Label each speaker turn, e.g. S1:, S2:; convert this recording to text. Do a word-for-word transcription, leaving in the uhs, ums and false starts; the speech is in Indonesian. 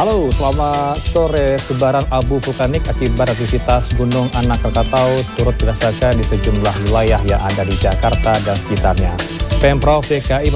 S1: Halo, selamat sore. Sebaran abu vulkanik akibat aktivitas Gunung Anak Krakatau turut dirasakan di sejumlah wilayah yang ada di Jakarta dan sekitarnya. Pemprov D K I